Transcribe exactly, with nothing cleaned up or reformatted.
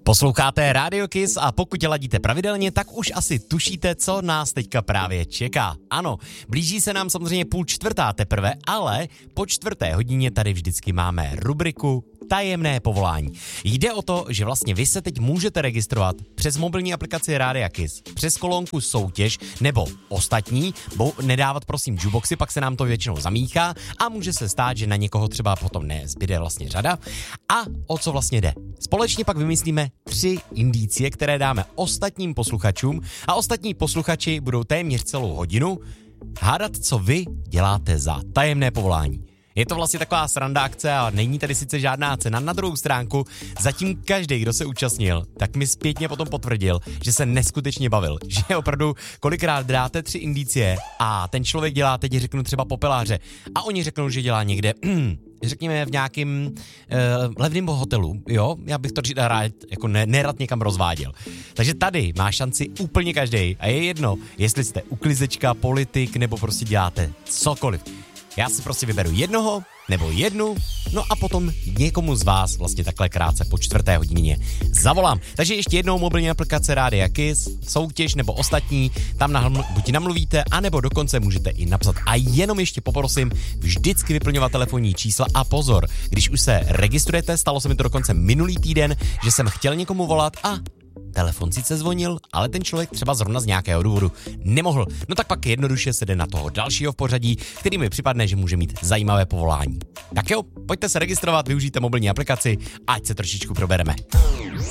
Posloucháte Radio Kiss a pokud tě ladíte pravidelně, tak už asi tušíte, co nás teďka právě čeká. Ano, blíží se nám samozřejmě půl čtvrtá teprve, ale po čtvrté hodině tady vždycky máme rubriku Tajemné povolání. Jde o to, že vlastně vy se teď můžete registrovat přes mobilní aplikaci Rádia Kiss, přes kolonku soutěž nebo ostatní, bo nedávat prosím jukeboxy, pak se nám to většinou zamíchá a může se stát, že na někoho třeba potom nezbyde vlastně řada. A o co vlastně jde? Společně pak vymyslíme tři indicie, které dáme ostatním posluchačům a ostatní posluchači budou téměř celou hodinu hádat, co vy děláte za tajemné povolání. Je to vlastně taková sranda akce a není tady sice žádná cena. Na druhou stránku zatím každý, kdo se účastnil, tak mi zpětně potom potvrdil, že se neskutečně bavil. Že opravdu kolikrát dáte tři indicie a ten člověk dělá, teď řeknu třeba popeláře a oni řeknou, že dělá někde, řekněme v nějakým uh, levném hotelu, jo, já bych to rád, jako ne, nerad někam rozváděl. Takže tady má šanci úplně každý a je jedno, jestli jste uklizečka, politik nebo prostě děláte cokoliv. Já si prostě vyberu jednoho nebo jednu, no a potom někomu z vás vlastně takhle krátce po čtvrté hodině zavolám. Takže ještě jednou mobilní aplikace Rádia Kiss, soutěž nebo ostatní, tam nahl- buď namluvíte, anebo dokonce můžete i napsat. A jenom ještě poprosím vždycky vyplňovat telefonní čísla a pozor, když už se registrujete, stalo se mi to dokonce minulý týden, že jsem chtěl někomu volat a telefon sice zvonil, ale ten člověk třeba zrovna z nějakého důvodu nemohl. No tak pak jednoduše se jde na toho dalšího v pořadí, který mi připadne, že může mít zajímavé povolání. Tak jo, pojďte se registrovat, využijte mobilní aplikaci, ať se trošičku probereme.